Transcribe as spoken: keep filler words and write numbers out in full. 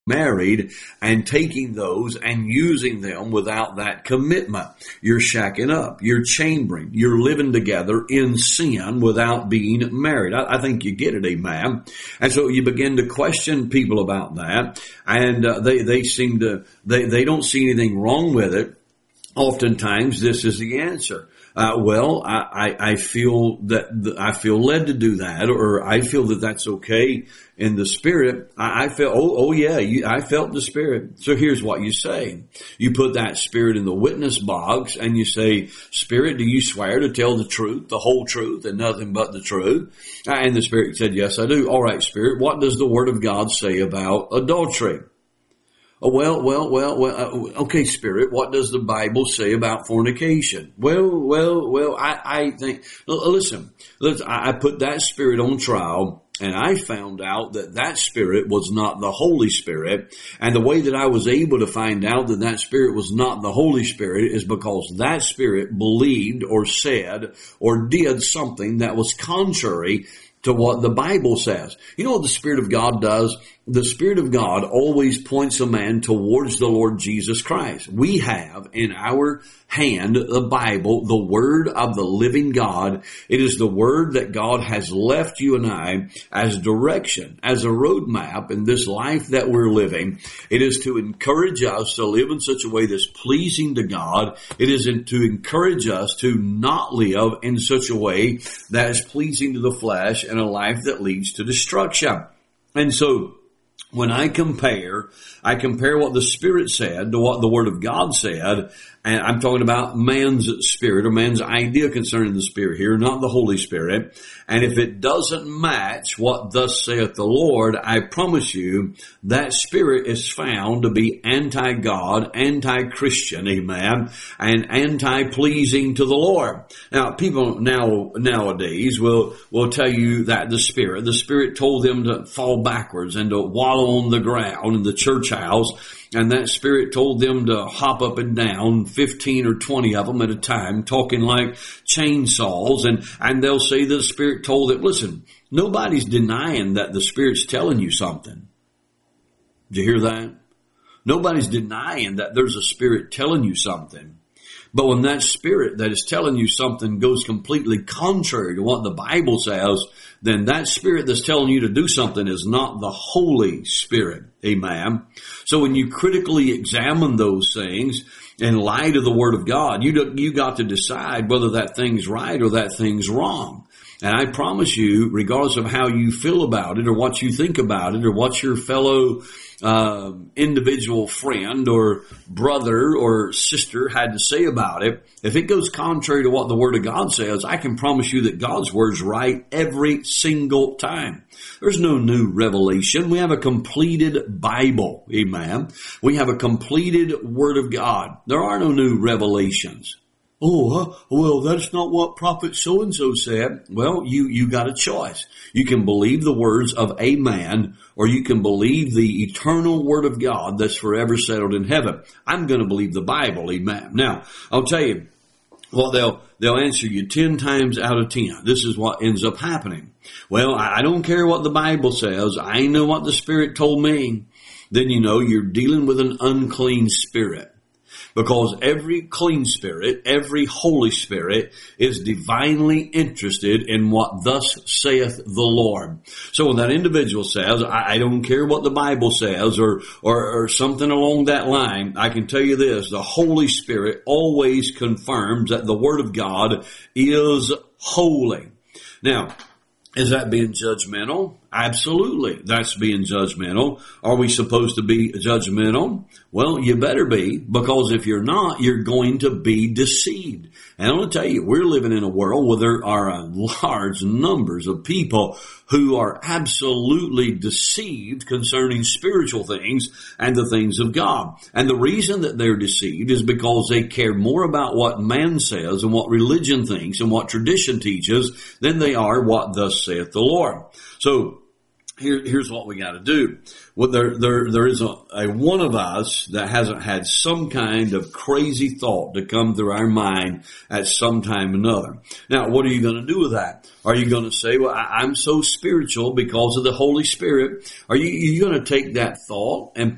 married and taking those and using them without that commitment. You're shacking up, you're chambering, you're living together in sin without being married. I, I think you get it, amen. And so you begin to question people about that, and uh, they, they seem to, they, they don't see anything wrong with it. Oftentimes this is the answer. Uh, well, I, I, I feel that th- I feel led to do that, or I feel that that's okay in the Spirit. I, I felt, oh, oh yeah, you, I felt the Spirit. So here's what you say. You put that Spirit in the witness box and you say, Spirit, do you swear to tell the truth, the whole truth, and nothing but the truth? And the Spirit said, yes, I do. All right, Spirit, what does the Word of God say about adultery? Oh, well, well, well, well, uh, okay, Spirit, what does the Bible say about fornication? Well, well, well, I, I think, listen, listen, I put that Spirit on trial, and I found out that that Spirit was not the Holy Spirit. And the way that I was able to find out that that Spirit was not the Holy Spirit is because that Spirit believed or said or did something that was contrary to what the Bible says. You know what the Spirit of God does? The Spirit of God always points a man towards the Lord Jesus Christ. We have in our hand the Bible, the Word of the living God. It is the Word that God has left you and I as direction, as a roadmap in this life that we're living. It is to encourage us to live in such a way that's pleasing to God. It is to encourage us to not live in such a way that is pleasing to the flesh and a life that leads to destruction. And so, when I compare, I compare what the Spirit said to what the Word of God said, and I'm talking about man's spirit or man's idea concerning the Spirit here, not the Holy Spirit. And if it doesn't match what thus saith the Lord, I promise you that spirit is found to be anti-God, anti-Christian, amen, and anti-pleasing to the Lord. Now, people now nowadays will will tell you that the Spirit, the Spirit told them to fall backwards and to wallow on the ground in the church house. And that Spirit told them to hop up and down, fifteen or twenty of them at a time, talking like chainsaws. And, and they'll say the Spirit told them, listen, nobody's denying that the Spirit's telling you something. Did you hear that? Nobody's denying that there's a Spirit telling you something. But when that Spirit that is telling you something goes completely contrary to what the Bible says, then that Spirit that's telling you to do something is not the Holy Spirit. Amen. So when you critically examine those things in light of the Word of God, you do, you got to decide whether that thing's right or that thing's wrong. And I promise you, regardless of how you feel about it or what you think about it or what your fellow uh, individual friend or brother or sister had to say about it, if it goes contrary to what the Word of God says, I can promise you that God's Word's right every single time. There's no new revelation. We have a completed Bible. Amen. We have a completed Word of God. There are no new revelations. Oh, uh, well, that's not what Prophet so-and-so said. Well, you, you got a choice. You can believe the words of a man, or you can believe the eternal Word of God that's forever settled in heaven. I'm going to believe the Bible, amen. Now, I'll tell you, well, they'll, they'll answer you ten times out of ten. This is what ends up happening. Well, I don't care what the Bible says. I know what the Spirit told me. Then you know you're dealing with an unclean spirit. Because every clean spirit, every Holy Spirit is divinely interested in what thus saith the Lord. So when that individual says, I, I don't care what the Bible says or, or, or something along that line, I can tell you this, the Holy Spirit always confirms that the Word of God is holy. Now, is that being judgmental? Absolutely. That's being judgmental. Are we supposed to be judgmental? Well, you better be, because if you're not, you're going to be deceived. And I want to tell you, we're living in a world where there are large numbers of people who are absolutely deceived concerning spiritual things and the things of God. And the reason that they're deceived is because they care more about what man says and what religion thinks and what tradition teaches than they are what thus saith the Lord. So, Here, here's what we got to do. Well, there, there, there is a, a one of us that hasn't had some kind of crazy thought to come through our mind at some time or another. Now, what are you going to do with that? Are you going to say, well, I, I'm so spiritual because of the Holy Spirit? Are you, you going to take that thought and